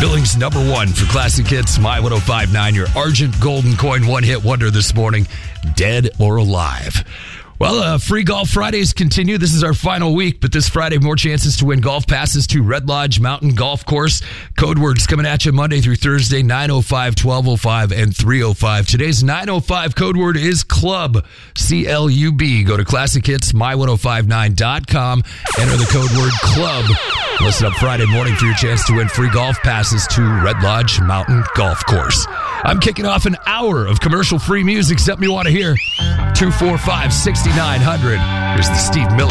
Billings #1 for Classic Hits, My 105.9, your Argent Golden Coin one-hit wonder this morning, Dead or Alive. Well, Free Golf Fridays continue. This is our final week, but this Friday, more chances to win golf passes to Red Lodge Mountain Golf Course. Code words coming at you Monday through Thursday, 9:05, 12:05, and 3:05. Today's 9:05 code word is club, C-L-U-B. Go to ClassicHitsMy1059.com. Enter the code word club. Listen up Friday morning for your chance to win free golf passes to Red Lodge Mountain Golf Course. I'm kicking off an hour of commercial-free music. Something you want to hear. 245-6900. Here's the Steve Miller